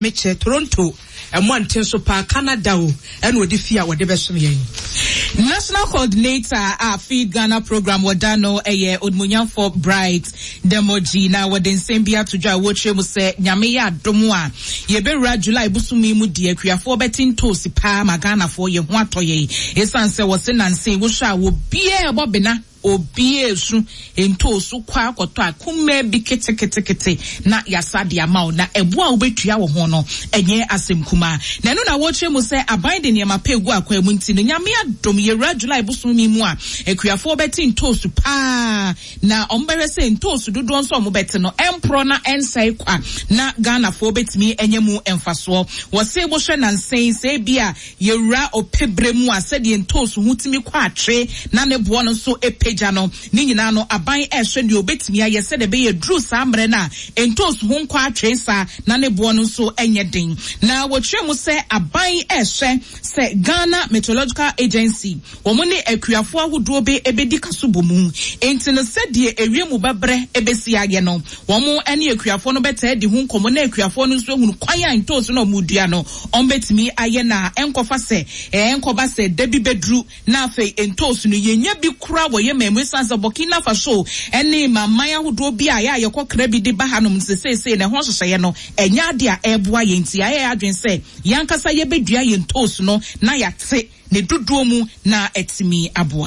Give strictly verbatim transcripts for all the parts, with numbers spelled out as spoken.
meche Toronto Monten so pa Canada o and wo defia wo de besom yen. National Coordinator a Feed Ghana program wadano eye Odmunyanfo Bright Demoji na waden sembia toja wotre mu se nyame ya domo a ye bewura July busumi mu de akuafo betin tosi pa magana fo ye ho atoye esanse wo se nanse wo hwa wo bie ebobena obie su ento su kwa akoto akume bi kete kete kete na yasade ama na ebo a obetua wo ho no enye asemkuma na no na wotre mu se aban de niam apegu akwa mu nti no nyame adom ye ra July busumi mu a akuafo beti ento su pa na ombere se ento su dodo nso mo beti no empro na ensai kwa na Ghana fo betimi enye mu emfaso wo se bo hwe na nsen se bia ye ra opebre mu a se de ento su hutimi kwa atre na ne bo no so epe jano ni nyina no aban ehwe ne obetimi aye se de be ye dru sa amre na entos ho nkwa atwesa na ne bo no so enye den na wotwe mu se aban ehwe se Ghana Meteorological Agency omo ne akuafo ahodo be ebedi kasobo mu enti no se de ewie mu bebre ebesi age no omo ene akuafo no beta de ho nkomo na akuafo no so hunu kwan ya entos no mudua no ombetimi aye na enkofa se enkoba se debi bedru na afei entos no yenya bi kura wo ye mwe sansa Burkina Faso ene mamaya hudo bi a ya yekokra bi de bahanom sesese ne ho hyehyeye no enya ade a eboa yenti aye adwen se yankasa ye bedua yentos no na yate ne dodo mu na etimi aboa.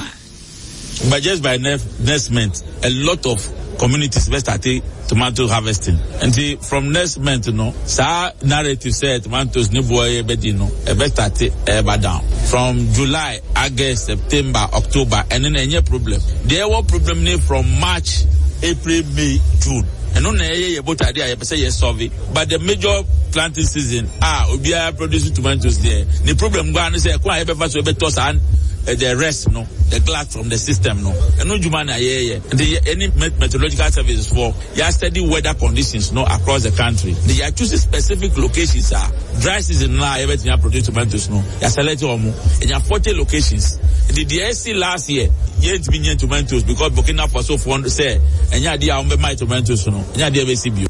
But just by next month a lot of communities will start tomato harvesting. And the, from next month, you know, sa narrative said tomatoes ni boy ebedi no, ebe start eba down. From July, August, September, October, and then any problem. There was problem ni from March, April, May, June. And no na ye about idea ye say ye solve it. But the major planting season, ah, obi are producing tomatoes there. The problem go and say kwa ebe fa so ebe toss and the rest, no, the glass from the system, no. And no jumana yeah, yeah. The any meteorological services for ya steady weather conditions, no, across the country. They are choosing specific locations. Ah, dry season now, everything you produce tomatoes, no. Ya select omu. And ya forty locations. The D S C last year, ye ain't been tomatoes because Burkina Faso for one say, and ya dia umbe my tomatoes, no. And ya dia be sibio.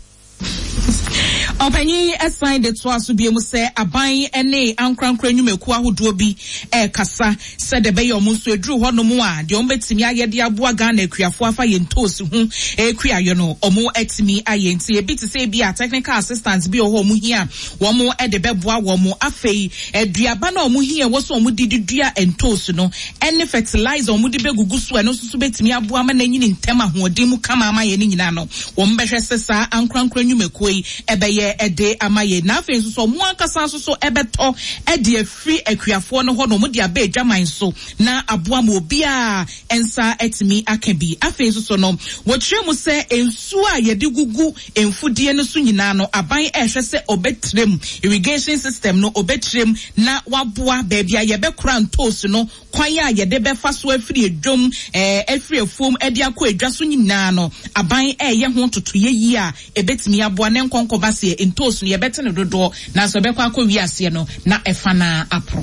Opanyi assign the twaso bi mu se aban ene ankrankra nwumeku ahodo bi e kasa se de be yo mu so edru ho no mu a de on betimi ayede aboa Ghana akuafo afa ye ntosi hu e kuayo no omo etimi ayenti e bi te se bi a technical assistance bi ho mu hia wo mo e de beboa wo mo afei eduaba na omo hia wo so omo dididua entosi no ene fertilizer omo de begugu so e no so betimi aboa ma na nyini ntem ahoden mu kama ama ye ni nyina no wo mbehwe sesa ankrankra nwumeku yi ebe ede amaye na afen so mo akasa so so ebeto ede afri akuafo no ho no mo de aba adwaman so na aboa mo bia ensa etimi akabi afen so so no wo kire mu se ensu a yede gugu enfudie no so nyina no aban ehwe se obetrem irrigation system no obetrem na waboa ba bia ye be kura ntos no kwan ya yede be fa so afri edwom eh afri efom ede akọ adwa so nyina no aban eye ho totoye yi a ebetimi aboa ne nkonkoba se entos no ye bete no dodo na so be kwa akọ wi ase no na efana apro.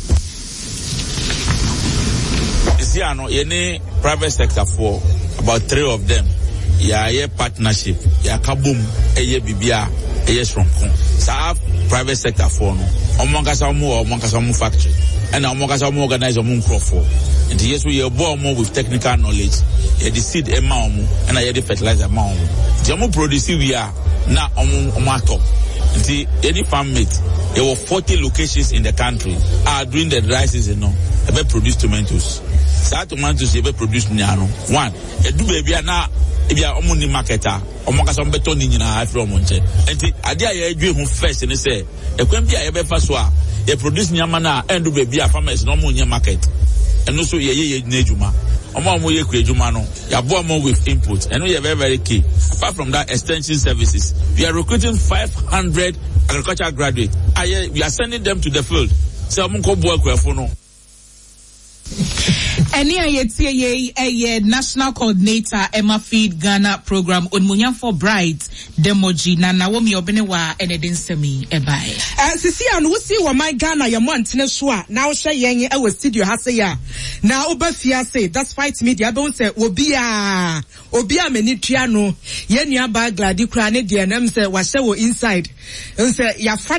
This year no any private sector for about three of them ya ye partnership ya kabum eye bibia eye stronko sa private sector for no omonkasa omo omonkasa omo factory and omonkasa omo organize omo nkrofo and yes we are born more with technical knowledge ye the seed ema omo and ye the fertilizer ema omo the omo produce we are na omo omo atop the any farm mate there were forty locations in the country are during the dry season no ebe produce tomatoes sa tomatoes ebe produce nyano one edu baby na ebia omo ni marketer omo kasa mbeto ni nyina afro omo nche enti ade a ye adwe hu first ni say ekwan bia ye be fa so a ye produce nyama na endu baby a farmers no mo nya market eno so ye ye na ejuma omo omo ye ku ejuma no ya bo omo with input eno ye very very key. Apart from that, extension services, we are recruiting five hundred agricultural graduates. We are sending them to the field. So I'm going to work for no. Eni ayetie ye eye National Coordinator Emma Feed Ghana program Odmunyanfo Bright Demoji na Naomi Obenewa enedin semi ebai. Eh sisi anu wusi wa my Ghana ya montene so a na wo hwe yen e studio ha se ya na obafia say that's fight media be say obi a obi a mani tua no ye nua ba gladi kura ne de nam say wa hye wo inside nse ya